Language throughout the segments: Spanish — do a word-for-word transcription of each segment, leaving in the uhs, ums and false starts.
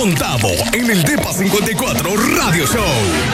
Don Tavo en el Depa cincuenta y cuatro Radio Show.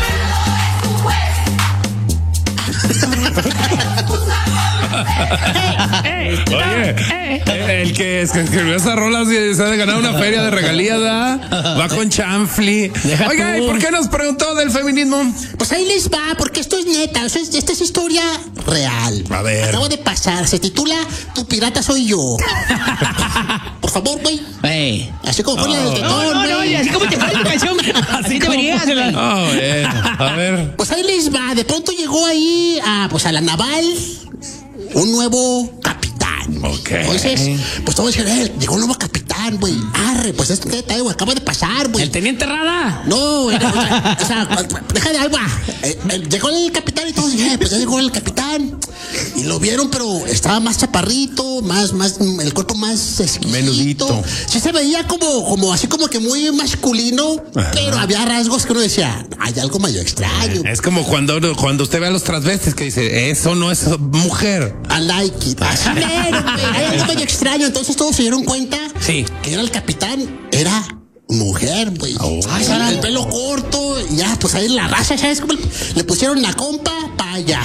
Oye, el que escribió esa rola se ha de ganar una feria de regalías, ¿verdad? Va con chanfli. Oiga, ¿y por qué nos preguntó del feminismo? Pues ahí les va, porque esto es neta, o sea, esta es historia real. A ver. Acabo de pasar, se titula Tu pirata soy yo. Por favor, güey. Hey. Así como pone No, el tetón, No, no, no, güey. así como te fue la canción. Así deberías, güey. Oh, bueno. A ver. Pues ahí les va, de pronto llegó ahí a, pues a la naval un nuevo capitán. Ok. Entonces, pues todos dijeron, eh, llegó un nuevo capitán, güey. Arre, pues es que güey, acaba de pasar, güey. El teniente Rada. No, era, o sea, o sea, deja de agua. Eh, eh, llegó el capitán y todos dijeron, eh, pues ya llegó el capitán. Y lo vieron, pero estaba más chaparrito, más, más, el cuerpo más exquisito. Menudito. Sí se veía como, como, así como que muy masculino, Ajá. pero había rasgos que uno decía, hay algo medio extraño. Es como cuando, cuando usted ve a los transvestis que dice, eso no es mujer. I like it. Así mero, güey. Hay algo medio extraño. Entonces todos se dieron cuenta Sí. que era el capitán, era mujer, güey. Oh. Ay, era el pelo corto, y ya, pues ahí la raza, ¿sabes cómo? Le pusieron la compa pa' allá.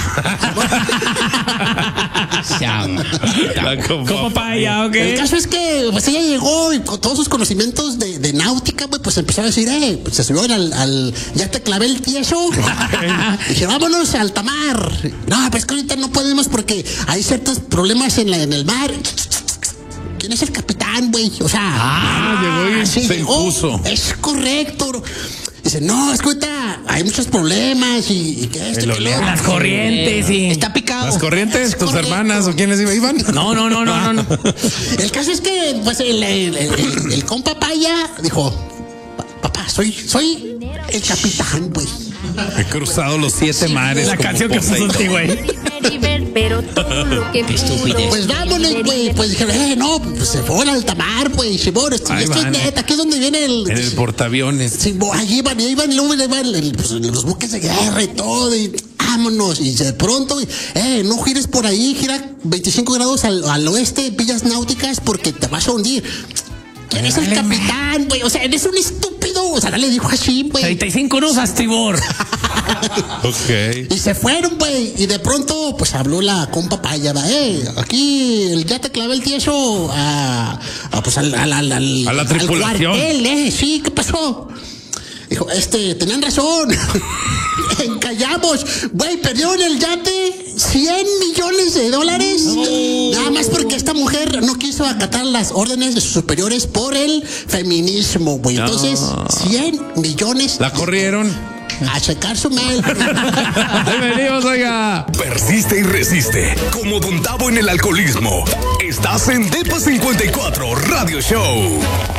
¿Cómo para allá, ok? El caso es que, pues ella llegó y con todos sus conocimientos de, de náutica, güey, pues empezó a decir, eh, pues se subió al, al ya te clavé el tieso. Y dije, vámonos al tamar. No, pues que ahorita no podemos porque hay ciertos problemas en, la, en el mar. ¿Quién es el capitán, güey? O sea, Ah, llegó y sí, se llegó. impuso. Es correcto. Dice, no, es que ahorita hay muchos problemas y, y que esto, El que lo olor. otro. Las corrientes y... Está picado. ¿Las corrientes? Es ¿Tus correcto. hermanas o quiénes iban? No, no, no, no, no, no. El caso es que, pues, el, el, el, el, el compa Paya dijo, papá, soy, soy el capitán, güey. He cruzado los siete mares. La como canción que puso Poseidón. este güey. Pero todo lo que estupidez. Pues vámonos, güey. Pues dijeron, eh, no, pues se fue al altamar, güey. Simón, esto, Ahí esto es van. neta, aquí es donde viene el. En el portaaviones. Simón, allí iban, ahí iban, y luego iban el- pues, los buques de guerra y todo, y vámonos. Y de pronto, eh, no gires por ahí, gira veinticinco grados al, al oeste, villas náuticas, porque te vas a hundir. ¿Quién es el capitán, güey? O sea, eres un estúpido. O sea, le dijo así, güey. treinta y cinco nudos a estribor. Ok. Y se fueron, güey. Y de pronto, pues habló la compa Paya, ¿va? Eh, aquí el, ya te clavé el tieso a, a, pues al, al, al, al- A la al tripulación. cuartel, eh. Sí, ¿qué pasó? Dijo, este, tenían razón. Encallamos. Güey, perdieron el yate cien millones de dólares. Nada más porque esta mujer no quiso acatar las órdenes de sus superiores por el feminismo, güey. Entonces, cien millones. La corrieron. A checar su mail. Ahí venimos, oiga. Persiste y resiste. Como Don Tavo en el alcoholismo. Estás en Depa cincuenta y cuatro Radio Show.